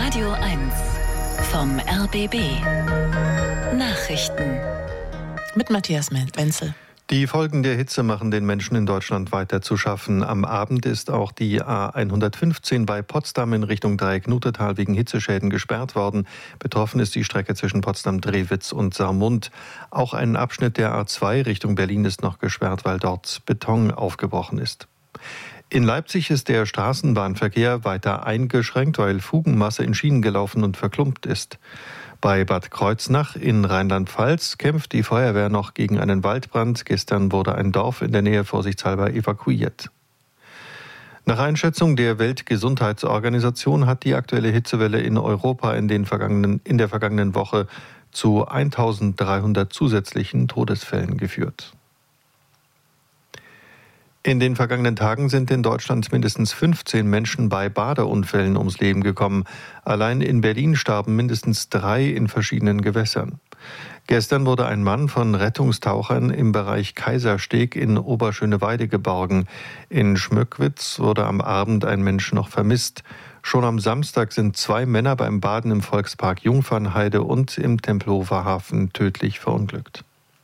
Radio 1 vom RBB. Nachrichten. Mit Matthias Wenzel. Die Folgen der Hitze machen den Menschen in Deutschland weiter zu schaffen. Am Abend ist auch die A115 bei Potsdam in Richtung Dreieck-Nutetal wegen Hitzeschäden gesperrt worden. Betroffen ist die Strecke zwischen Potsdam-Drewitz und Saarmund. Auch ein Abschnitt der A2 Richtung Berlin ist noch gesperrt, weil dort Beton aufgebrochen ist. In Leipzig ist der Straßenbahnverkehr weiter eingeschränkt, weil Fugenmasse in Schienen gelaufen und verklumpt ist. Bei Bad Kreuznach in Rheinland-Pfalz kämpft die Feuerwehr noch gegen einen Waldbrand. Gestern wurde ein Dorf in der Nähe vorsichtshalber evakuiert. Nach Einschätzung der Weltgesundheitsorganisation hat die aktuelle Hitzewelle in Europa in der vergangenen Woche zu 1300 zusätzlichen Todesfällen geführt. In den vergangenen Tagen sind in Deutschland mindestens 15 Menschen bei Badeunfällen ums Leben gekommen. Allein in Berlin starben mindestens 3 in verschiedenen Gewässern. Gestern wurde ein Mann von Rettungstauchern im Bereich Kaisersteg in Oberschöneweide geborgen. In Schmöckwitz wurde am Abend ein Mensch noch vermisst. Schon am Samstag sind 2 Männer beim Baden im Volkspark Jungfernheide und im Tempelhofer Hafen tödlich verunglückt.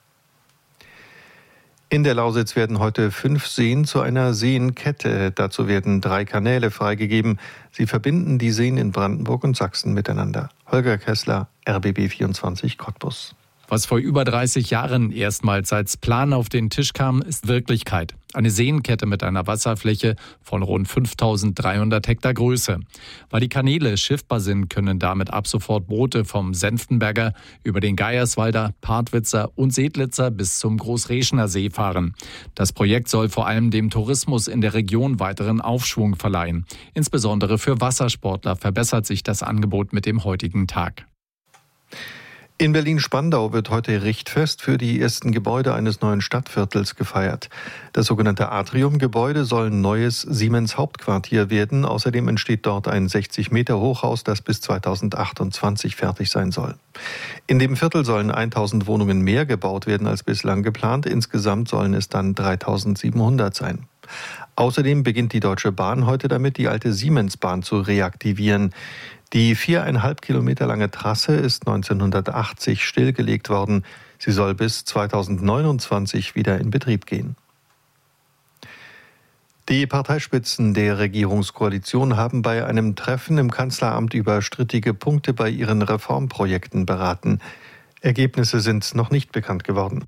In der Lausitz werden heute 5 Seen zu einer Seenkette. Dazu werden 3 Kanäle freigegeben. Sie verbinden die Seen in Brandenburg und Sachsen miteinander. Holger Kessler, RBB 24 Cottbus. Was vor über 30 Jahren erstmals als Plan auf den Tisch kam, ist Wirklichkeit. Eine Seenkette mit einer Wasserfläche von rund 5.300 Hektar Größe. Weil die Kanäle schiffbar sind, können damit ab sofort Boote vom Senftenberger über den Geierswalder, Partwitzer und Sedlitzer bis zum Großreschner See fahren. Das Projekt soll vor allem dem Tourismus in der Region weiteren Aufschwung verleihen. Insbesondere für Wassersportler verbessert sich das Angebot mit dem heutigen Tag. In Berlin-Spandau wird heute Richtfest für die ersten Gebäude eines neuen Stadtviertels gefeiert. Das sogenannte Atrium-Gebäude soll ein neues Siemens-Hauptquartier werden. Außerdem entsteht dort ein 60 Meter Hochhaus, das bis 2028 fertig sein soll. In dem Viertel sollen 1000 Wohnungen mehr gebaut werden als bislang geplant. Insgesamt sollen es dann 3700 sein. Außerdem beginnt die Deutsche Bahn heute damit, die alte Siemensbahn zu reaktivieren. Die 4,5 Kilometer lange Trasse ist 1980 stillgelegt worden. Sie soll bis 2029 wieder in Betrieb gehen. Die Parteispitzen der Regierungskoalition haben bei einem Treffen im Kanzleramt über strittige Punkte bei ihren Reformprojekten beraten. Ergebnisse sind noch nicht bekannt geworden.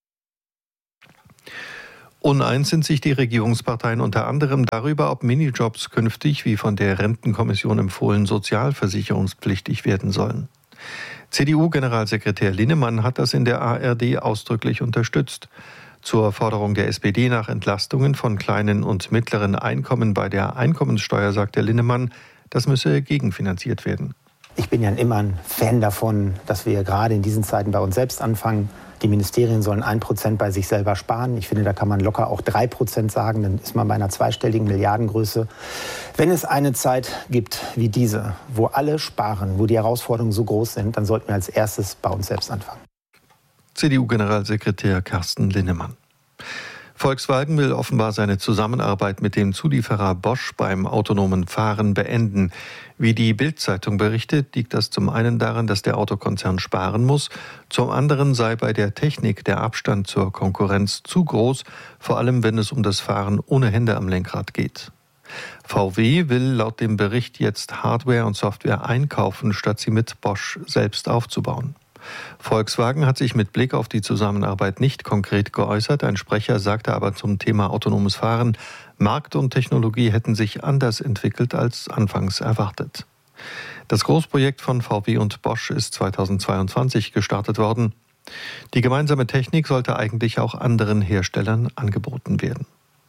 Uneins sind sich die Regierungsparteien unter anderem darüber, ob Minijobs künftig, wie von der Rentenkommission empfohlen, sozialversicherungspflichtig werden sollen. CDU-Generalsekretär Linnemann hat das in der ARD ausdrücklich unterstützt. Zur Forderung der SPD nach Entlastungen von kleinen und mittleren Einkommen bei der Einkommenssteuer sagt der Linnemann, das müsse gegenfinanziert werden. Ich bin ja immer ein Fan davon, dass wir gerade in diesen Zeiten bei uns selbst anfangen. Die Ministerien sollen 1% bei sich selber sparen. Ich finde, da kann man locker auch 3% sagen. Dann ist man bei einer zweistelligen Milliardengröße. Wenn es eine Zeit gibt wie diese, wo alle sparen, wo die Herausforderungen so groß sind, dann sollten wir als erstes bei uns selbst anfangen. CDU-Generalsekretär Carsten Linnemann. Volkswagen will offenbar seine Zusammenarbeit mit dem Zulieferer Bosch beim autonomen Fahren beenden. Wie die Bild-Zeitung berichtet, liegt das zum einen daran, dass der Autokonzern sparen muss, zum anderen sei bei der Technik der Abstand zur Konkurrenz zu groß, vor allem wenn es um das Fahren ohne Hände am Lenkrad geht. VW will laut dem Bericht jetzt Hardware und Software einkaufen, statt sie mit Bosch selbst aufzubauen. Volkswagen hat sich mit Blick auf die Zusammenarbeit nicht konkret geäußert. Ein Sprecher sagte aber zum Thema autonomes Fahren, Markt und Technologie hätten sich anders entwickelt als anfangs erwartet. Das Großprojekt von VW und Bosch ist 2022 gestartet worden. Die gemeinsame Technik sollte eigentlich auch anderen Herstellern angeboten werden.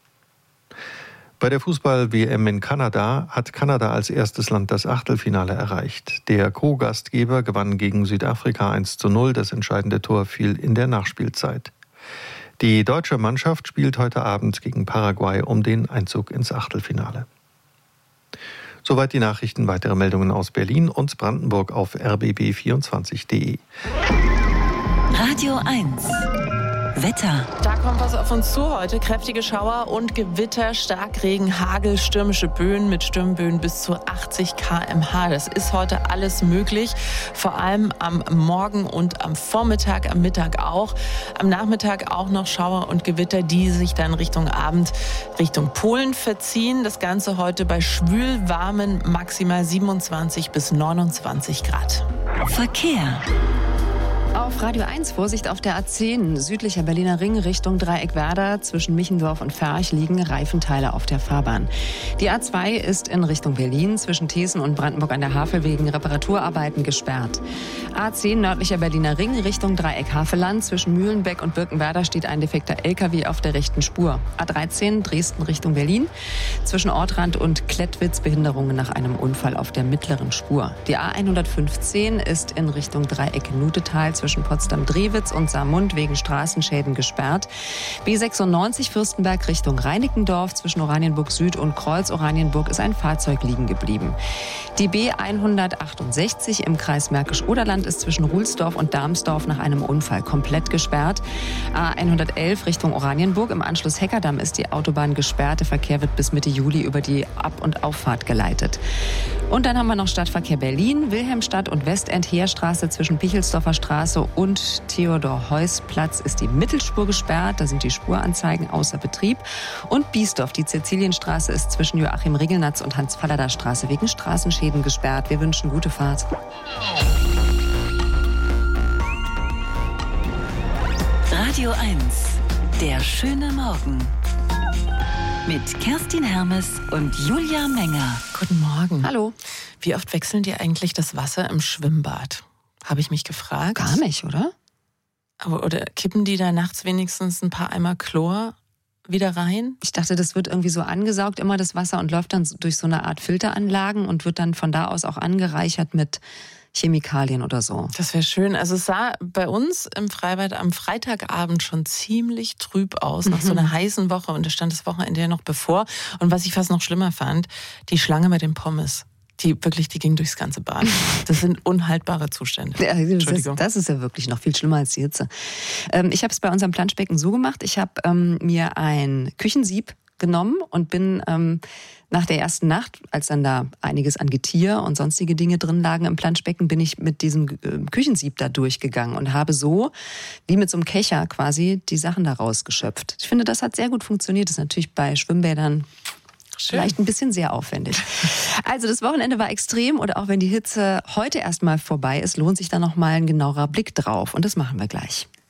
Bei der Fußball-WM in Kanada hat Kanada als erstes Land das Achtelfinale erreicht. Der Co-Gastgeber gewann gegen Südafrika 1:0. Das entscheidende Tor fiel in der Nachspielzeit. Die deutsche Mannschaft spielt heute Abend gegen Paraguay um den Einzug ins Achtelfinale. Soweit die Nachrichten. Weitere Meldungen aus Berlin und Brandenburg auf rbb24.de. Radio 1. Wetter. Da kommt was auf uns zu heute. Kräftige Schauer und Gewitter, Starkregen, Hagel, stürmische Böen mit Sturmböen bis zu 80 km/h. Das ist heute alles möglich. Vor allem am Morgen und am Vormittag, am Mittag auch. Am Nachmittag auch noch Schauer und Gewitter, die sich dann Richtung Abend Richtung Polen verziehen. Das Ganze heute bei schwül-warmen maximal 27 bis 29 Grad. Verkehr. Auf Radio 1 Vorsicht auf der A10, südlicher Berliner Ring Richtung Dreieck-Werder. Zwischen Michendorf und Ferch liegen Reifenteile auf der Fahrbahn. Die A2 ist in Richtung Berlin zwischen Thesen und Brandenburg an der Havel wegen Reparaturarbeiten gesperrt. A10 nördlicher Berliner Ring Richtung Dreieck-Havelland. Zwischen Mühlenbeck und Birkenwerder steht ein defekter LKW auf der rechten Spur. A13 Dresden Richtung Berlin. Zwischen Ortrand und Klettwitz Behinderungen nach einem Unfall auf der mittleren Spur. Die A115 ist in Richtung Dreieck-Nutetal zwischen Potsdam-Drewitz und Saarmund wegen Straßenschäden gesperrt. B96 Fürstenberg Richtung Reinickendorf zwischen Oranienburg Süd und Kreuz Oranienburg ist ein Fahrzeug liegen geblieben. Die B168 im Kreis Märkisch-Oderland ist zwischen Ruhlsdorf und Darmsdorf nach einem Unfall komplett gesperrt. A111 Richtung Oranienburg im Anschluss Heckerdamm ist die Autobahn gesperrt. Der Verkehr wird bis Mitte Juli über die Ab- und Auffahrt geleitet. Und dann haben wir noch Stadtverkehr Berlin, Wilhelmstadt und Westend-Heerstraße zwischen Pichelsdorfer Straße und Theodor-Heuss-Platz ist die Mittelspur gesperrt. Da sind die Spuranzeigen außer Betrieb. Und Biesdorf, die Cäcilienstraße, ist zwischen Joachim Ringelnatz und Hans-Fallada-Straße wegen Straßenschäden gesperrt. Wir wünschen gute Fahrt. Radio 1, der schöne Morgen. Mit Kerstin Hermes und Julia Menger. Guten Morgen. Hallo. Wie oft wechseln die eigentlich das Wasser im Schwimmbad? Habe ich mich gefragt. Gar nicht, oder? Oder kippen die da nachts wenigstens ein paar Eimer Chlor wieder rein? Ich dachte, das wird irgendwie so angesaugt, immer das Wasser, und läuft dann durch so eine Art Filteranlagen und wird dann von da aus auch angereichert mit Chemikalien oder so. Das wäre schön. Also es sah bei uns im Freibad am Freitagabend schon ziemlich trüb aus, nach so einer heißen Woche, und da stand das Wochenende ja noch bevor. Und was ich fast noch schlimmer fand, die Schlange mit den Pommes. Die ging durchs ganze Bad. Das sind unhaltbare Zustände. Ja, das ist ja wirklich noch viel schlimmer als die Hitze. Ich habe es bei unserem Planschbecken so gemacht, ich habe mir ein Küchensieb genommen und bin nach der ersten Nacht, als dann da einiges an Getier und sonstige Dinge drin lagen im Planschbecken, bin ich mit diesem Küchensieb da durchgegangen und habe so, wie mit so einem Kescher quasi, die Sachen da rausgeschöpft. Ich finde, das hat sehr gut funktioniert. Das ist natürlich bei Schwimmbädern vielleicht ein bisschen sehr aufwendig. Also das Wochenende war extrem, und auch wenn die Hitze heute erstmal vorbei ist, lohnt sich da noch mal ein genauerer Blick drauf. Und das machen wir gleich.